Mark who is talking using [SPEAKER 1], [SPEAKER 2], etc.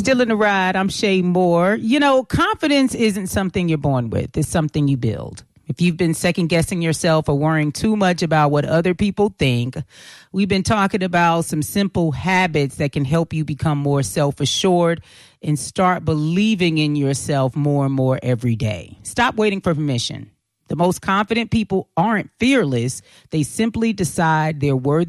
[SPEAKER 1] Still in the Ride. I'm Shay Moore. You know, confidence isn't something you're born with. It's something you build. If you've been second guessing yourself or worrying too much about what other people think, we've been talking about some simple habits that can help you become more self-assured and start believing in yourself more and more every day. Stop waiting for permission. The most confident people aren't fearless. They simply decide they're worthy